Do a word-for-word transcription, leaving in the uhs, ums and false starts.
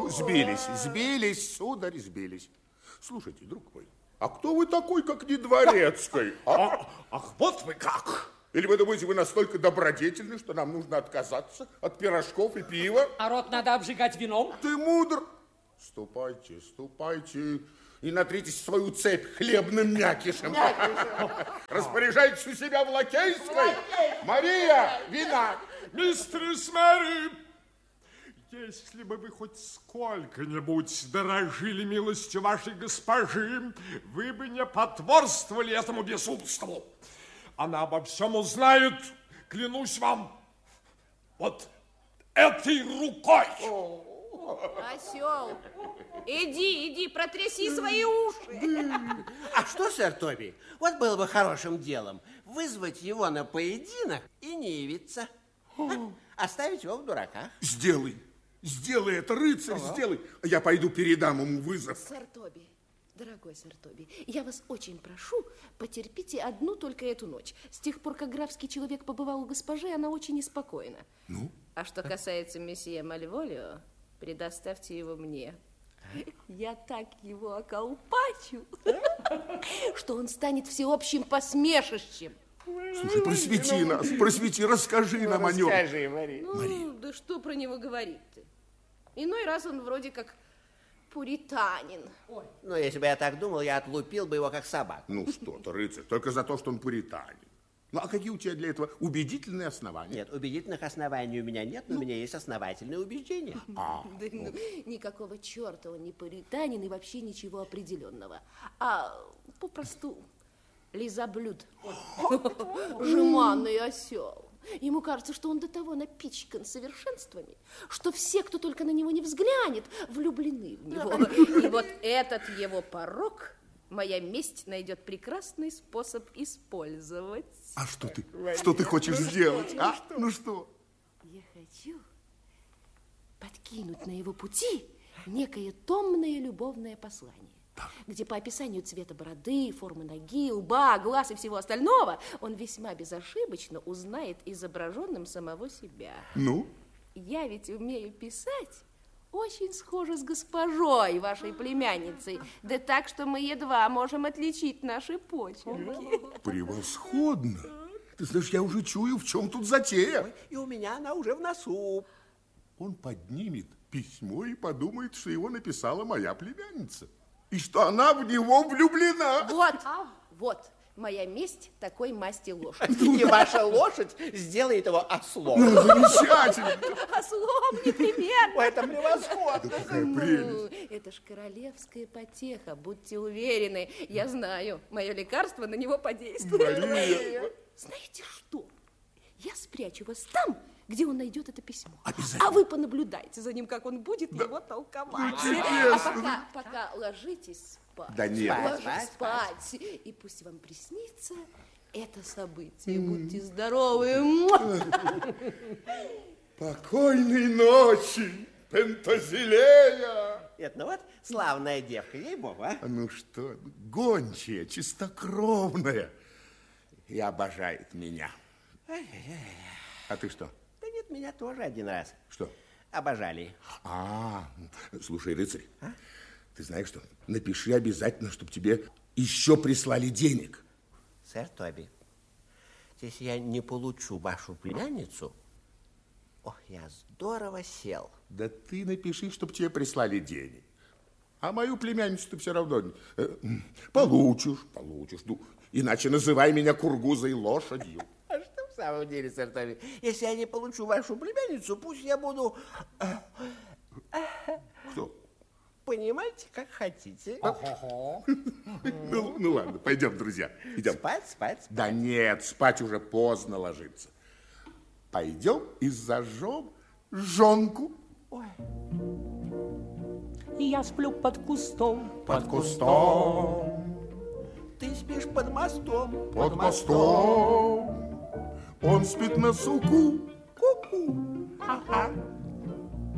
Ну, сбились, сбились, сударь, сбились. Слушайте, друг мой, а кто вы такой, как не дворецкий? А? Ах, вот вы как! Или вы думаете, вы настолько добродетельны, что нам нужно отказаться от пирожков и пива? А рот надо обжигать вином? Ты мудр. Ступайте, ступайте и натритесь свою цепь хлебным мякишем. Распоряжайтесь у себя в Лакейской. Мария, вина. Мистерис Мэри, если бы вы хоть сколько-нибудь дорожили милостью вашей госпожи, вы бы не потворствовали этому безумству. Она обо всем узнает, клянусь вам, вот этой рукой. Осел, иди, иди, протряси свои уши. А что, сэр Тоби, вот было бы хорошим делом вызвать его на поединок и не явиться. А? Оставить его в дураках. Сделай, сделай это, рыцарь, ага. сделай. Я пойду передам ему вызов. Сэр Тоби, дорогой сэр Тоби, я вас очень прошу, потерпите одну только эту ночь. С тех пор, как графский человек побывал у госпожи, она очень неспокойна. Ну? А что касается месье Мальволио, предоставьте его мне. Я так его околпачу, что он станет всеобщим посмешищем. Слушай, просвети нас, просвети, расскажи нам о нем. Расскажи, Мария. Ну, да что про него говорить-то? Иной раз он вроде как пуританин. Ой. Ну, если бы я так думал, я отлупил бы его как собаку. Ну, что-то, рыцарь, только за то, что он пуританин. Ну, а какие у тебя для этого убедительные основания? Нет, убедительных оснований у меня нет, но ну, у меня есть основательные убеждения. А, да, ну, никакого черта он не пуританин и вообще ничего определенного. А попросту лизоблюд. Жеманный осел. Ему кажется, что он до того напичкан совершенствами, что все, кто только на него не взглянет, влюблены в него. И вот этот его порок моя месть найдет прекрасный способ использовать. А что ты, что ты хочешь ну сделать? Что, а? Ну что? Ну что? Я хочу подкинуть на его пути некое томное любовное послание, так. где по описанию цвета бороды, формы ноги, лба, глаз и всего остального он весьма безошибочно узнает изображенным самого себя. Ну? Я ведь умею писать. Очень схожа с госпожой, вашей племянницей. Да так, что мы едва можем отличить наши почерки. Превосходно. Ты знаешь, я уже чую, в чем тут затея. Ой, и у меня она уже в носу. Он поднимет письмо и подумает, что его написала моя племянница. И что она в него влюблена. Вот, вот. Моя месть такой масти лошадь. И ваша лошадь сделает его ослом. Ну, замечательно. Ослом непременно. Это превосходно. Это какая прелесть. Ну, это ж королевская потеха, будьте уверены. Я знаю, мое лекарство на него подействует. Мария. Знаете что? Я спрячу вас там, где он найдет это письмо. Обязательно. А вы понаблюдайте за ним, как он будет да. его толковать. Интересно. А пока, пока ложитесь спать. Да нет. Спать, спать, спать. спать. И пусть вам приснится это событие. Mm. Будьте здоровы. Покойной ночи, Пентазилея. Это ну вот славная девка, ей-богу, а? Ну что, гончая, чистокровная. И обожает меня. Ай-яй-яй. А ты что? Да нет, меня тоже один раз. Что? Обожали. А, слушай, рыцарь, а? Ты знаешь что? Напиши обязательно, чтобы тебе еще прислали денег. Сэр Тоби, если я не получу вашу племянницу, ох, я здорово сел. Да ты напиши, чтобы тебе прислали денег. А мою племянницу ты все равно э, получишь, получишь. Ну, иначе называй меня кургузой лошадью. А что в самом деле, сэр Тоби, если я не получу вашу племянницу, пусть я буду... Кто? Понимаете, как хотите. Ну, ну ладно, пойдем, друзья. Идем. Спать, спать, спать. Да нет, спать уже поздно ложиться. Пойдем и зажжем жонку. Ой. Я сплю под кустом. Под кустом. Ты спишь под мостом. Под, под мостом. Он спит на суку. Ку-ку. Ага.